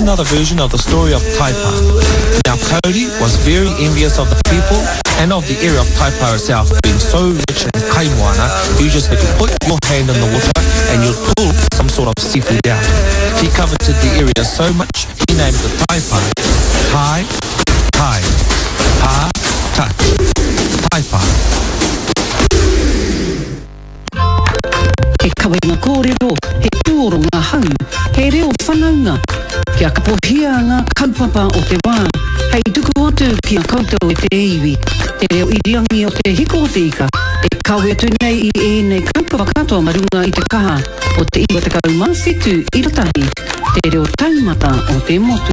another version of the story of Taipa. Now Cody was very envious of the people and of the area of Taipa itself being so rich in kaimoana. You just had to put your hand in the water and you'd pull some sort of seafood out. He coveted the area so much, he named it Taipa. Tai, Tai, Pa, Ta, Taipa. He kawenga kōrero, he tūro ngā hau, he reo whanaunga, kia kapohia ngā kaupapa o te wā, hei tuku atu kia koutou e te iwi, te reo iriangi o te hiko o te ika, e kawe atu nei i ēnei kaupapa katoa marunga i te kaha, o te iwa te kaumasitu i ratahi, te reo taumata o te motu.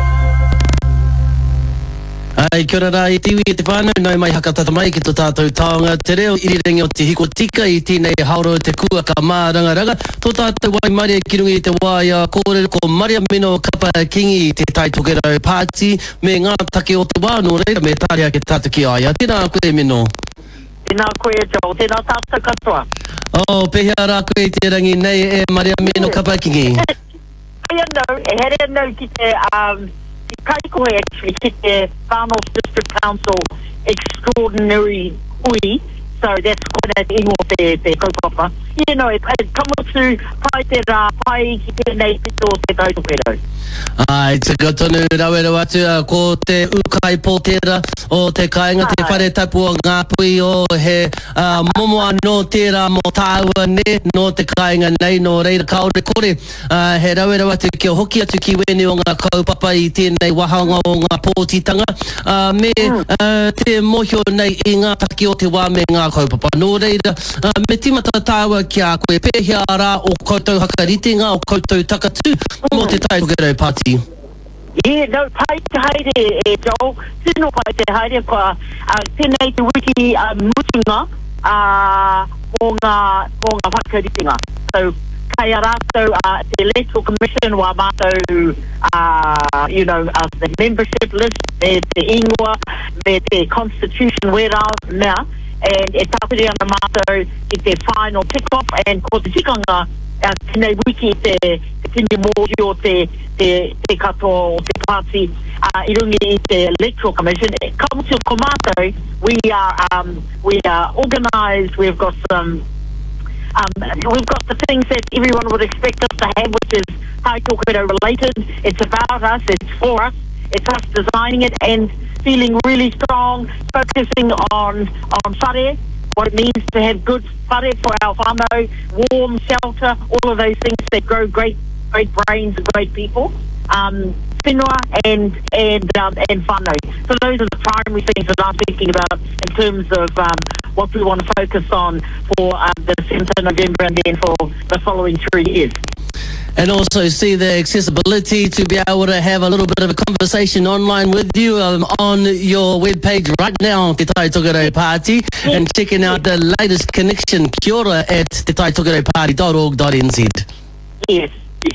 Ai, kia ora rā i tiwi i te whānau, nau mai hakatata mai ki tō tātou taonga. Te reo irirengi o te hiko tika i tēnei haoro te kua ka māranga. Tō tātou wai Maria Kirungi i te wāia kōrero ko Maria Mino Kapa Kingi i te Tai Tokerau Pāti me ngā take o te wāno reira me tārea ke tātou ki aia. Tēnā koe Mino. Tēnā koe Joe, tēnā tātou katoa. Pehea rā koe i te rangi nei e Maria Mino Kapa Kingi. Hei anau, e here anau ki te... Kaikohe actually ki te Farnells District Council extraordinary ui, so that's quite an ingo te kaupapa. You know, it kamutu pai te rā pai ki tēnei pito te tautopero. Ai, te katonu rawero atu ko te ukai pōtera o te kāinga te whare tapu o ngā pui o he momo anō tērā mō tāua ne no te kāinga nei no reira kaore kore he rawero atu kia hoki atu ki wene o ngā kaupapa i tēnei wahanga o ngā pōtitanga me te mohio nei i ngā taki o te wā me ngā kaupapa no reira me timata tāua kia koe pēhea rā o koutou hakaritenga o koutou takatu mō te Tai Tokerau Pāti. Yeah, no, pai te haere Joel, tino pai te haere kua tēnei te wiki mutunga o ngā whakaritenga. So, kai a rātou the Electoral Commission wa mātou you know, the membership list, te ingoa, te constitution wera mea, and e tāpiri ana mātou i te final tick-off, and ko te tikanga tēnei wiki te tini mōri o te katoa o te pāti i rungi i te Electoral Commission. Kamutu ko mātou, we are organised, we've got the things that everyone would expect us to have, which is Tai Tokerau related. It's about us, it's for us, it's us designing it and feeling really strong, focusing on whare, what it means to have good whare for our whānau, warm, shelter, all of those things that grow great brains and great people. Whenua and whānau. So those are the primary things that I'm thinking about in terms of what we want to focus on for the 7th of November and then for the following 3 years. And also see the accessibility to be able to have a little bit of a conversation online with you on your webpage right now, Te Tai Tokerau Pāti, and checking out the latest connection, kia ora, at tetaitokerauparty.org.nz. Yes.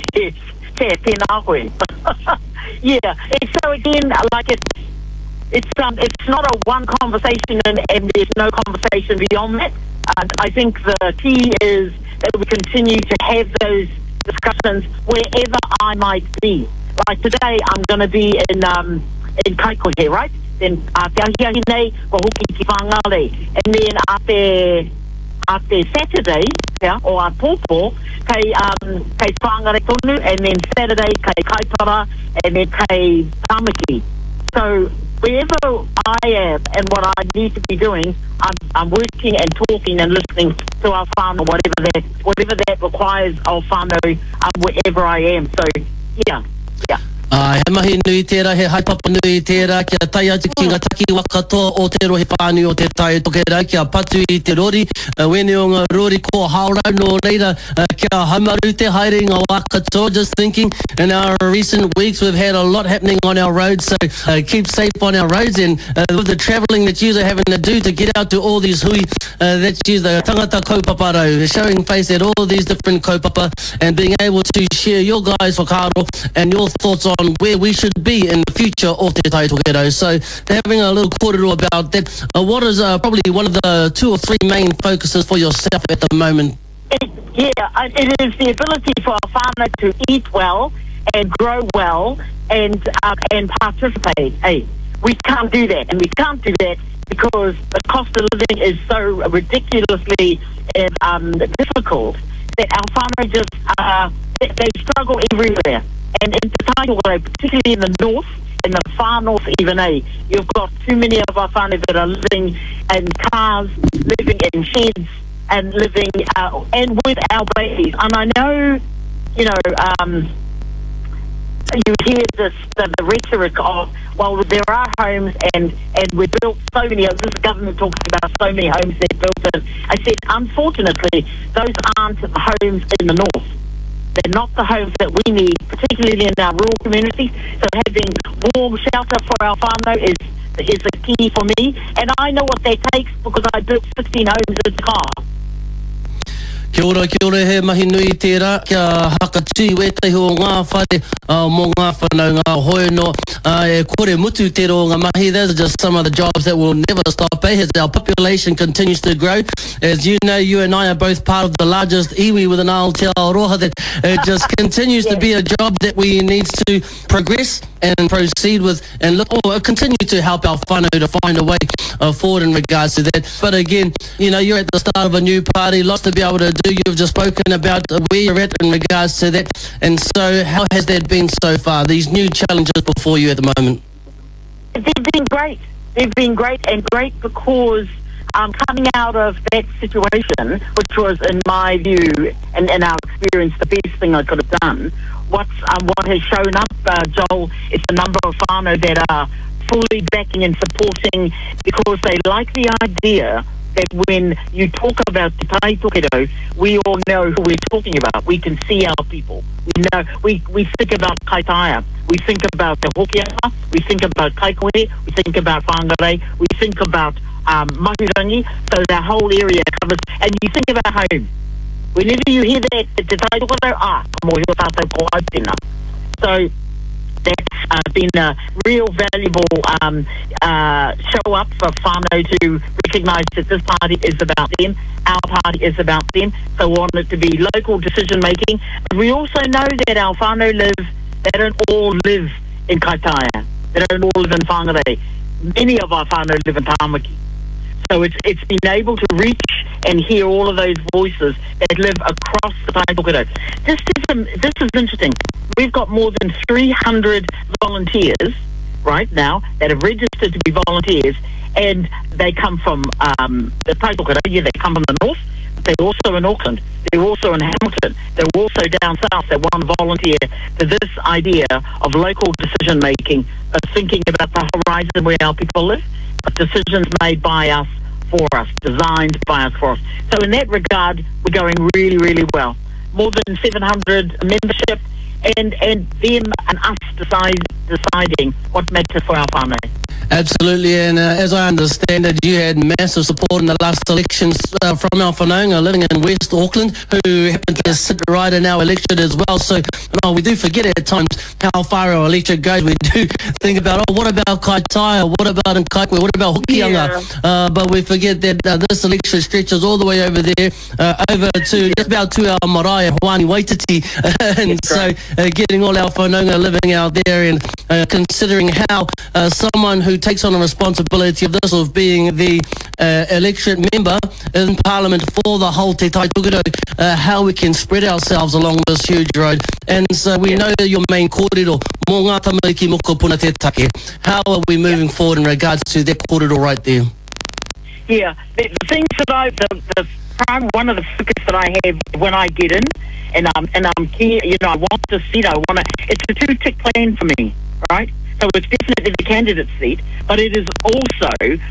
Tēnā koe. Yeah, so again, like it's not a one conversation and there's no conversation beyond that. I think the key is that we continue to have those discussions wherever I might be. Like today, I'm going to be in Kaikohe, right? Then te ahiahi nei, ko hoki ki whangale. And then after Saturday, yeah, or a pōpō, kei whangare tonu, and then Saturday kei kaipara, and then kei tamaki. So wherever I am and what I need to be doing, I'm working and talking and listening to our whānau, whatever that requires our whānau, wherever I am. So yeah. He mahi nui tērā, he haipapa nui tērā, kia tai atu ki ngā taki wakatoa o te rohe pāni o te Tai Tokerau, kia patu I te rori, wene o ngā rori ko haurau no reira, kia hamaru te haere ngā wakatoa. Just thinking, in our recent weeks we've had a lot happening on our roads, so keep safe on our roads, and with the travelling that you are having to do to get out to all these hui, that you the tangata kaupapa, showing face at all these different kaupapa, and being able to share your guys' whakaaro and your thoughts on where we should be in the future of Te Tai Tokerau. So having a little kōrero about that, what is probably one of the 2 or 3 main focuses for yourself at the moment? It is the ability for our whānau to eat well and grow well and participate. Hey, we can't do that, and we can't do that because the cost of living is so ridiculously difficult that our whānau just they struggle everywhere. And in Te Taitokerau, particularly in the north, in the far north even, you've got too many of our whānau that are living in cars, living in sheds, and living and with our babies. And I know, you know, you hear the rhetoric of, well, there are homes and we built so many. This government talks about so many homes they've built. And I said, unfortunately, those aren't the homes in the north. They're not the homes that we need, particularly in our rural communities. So having warm shelter for our whānau is a key for me. And I know what that takes because I built 16 homes in the car. Kia ora he mahi nui tērā, kia haka tui wetai ho ngā whare mō ngā whanau ngā hoi no e kore mutu te ro ngā mahi. Those are just some of the jobs that will never stop. As our population continues to grow, as you know, you and I are both part of the largest iwi within Aotearoa, that it just continues to be a job that we need to progress and proceed with and look or continue to help our whānau to find a way forward in regards to that. But again, you know, you're at the start of a new party, lots to be able to do. You've just spoken about where you're at in regards to that. And so how has that been so far, these new challenges before you at the moment? They've been great. They've been great, and great because coming out of that situation, which was, in my view and in our experience, the best thing I could have done, what has shown up, Joel, is the number of whānau that are fully backing and supporting because they like the idea that when you talk about Te Taitokerau, we all know who we're talking about. We can see our people. We know. We think about Kaitaia. We think about Te Hokianga. We think about Kaikohe. We think about Whangarei. We think about Mahurangi. So the whole area covers. And you think about home. Whenever you hear that, Te Taitokerau, kamohio tātou ko au tēnā. So that's been a real valuable show up for whānau to recognise that this party is about them, our party is about them, so we want it to be local decision making. But we also know that our whānau they don't all live in Kaitaia, they don't all live in Whangarei. Many of our whānau live in Tāmaki. So it's been able to reach and hear all of those voices that live across the Taitokerau. This is interesting. We've got more than 300 volunteers right now that have registered to be volunteers, and they come from the Taitokerau. Yeah, they come from the north. They're also in Auckland. They're also in Hamilton. They're also down south. They want to volunteer to this idea of local decision making, of thinking about the horizon where our people live, but decisions made by us, for us, designed by us, for us. So in that regard, we're going really, really well. More than 700 membership, and them and us deciding what matters for our whānau. Absolutely, and as I understand it, you had massive support in the last elections from our whanaunga living in West Auckland, who happened to sit right in our electorate as well. So we do forget at times how far our electorate goes. We do think about, what about Kaitaia, what about in Kaikohe, what about Hokianga? But we forget that this electorate stretches all the way over there, over to just about to our marae, Hawani Waititi. And so getting all our whanaunga living out there and considering how someone who takes on a responsibility of this, of being the electorate member in Parliament for the whole Te Taitokerau, how we can spread ourselves along this huge road. And so we know your main kōrero, mō ngā tamariki moko puna te take. How are we moving forward in regards to that kōrero right there? Yeah, the things that one of the focus that I have when I get in, and I'm keen, I want to see it. It's a two-tick plan for me, right? So it's definitely the candidate seat, but it is also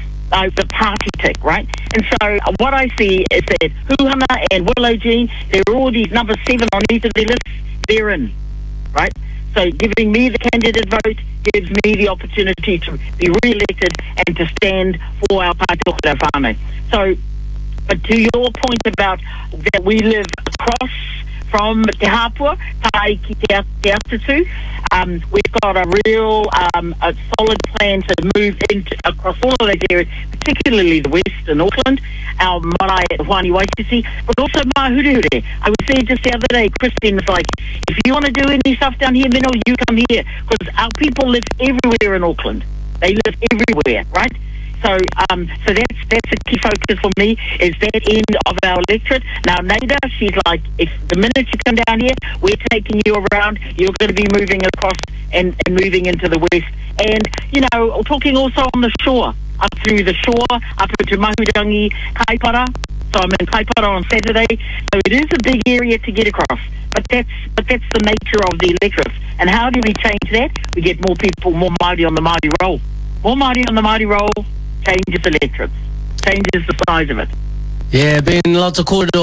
the party tick, right? And so what I see is that Huhana and Willow Jean, they're all these number 7 on each of their lists, they're in, right? So giving me the candidate vote gives me the opportunity to be re-elected and to stand for our Taitokerau whānau. So, but to your point about that we live across from Te Hapua, tai ki Te Atatu. We've got a real a solid plan to move across all of those areas, particularly the West and Auckland, our marae at Whani Waititi, but also Mahuruhure. I was there just the other day. Christine was like, if you want to do any stuff down here, Mino, you come here, because our people live everywhere in Auckland. They live everywhere, right? So that's a key focus for me, is that end of our electorate. Now, Nada, she's like, if the minute you come down here, we're taking you around, you're going to be moving across and moving into the West. And, you know, talking also on the shore, up through the shore, up into Mahurangi, Kaipara. So I'm in Kaipara on Saturday. So it is a big area to get across. But that's the nature of the electorate. And how do we change that? We get more people, more Māori on the Māori roll. More Māori on the Māori roll changes electorates, changes the size of it. Yeah, been lots of corridor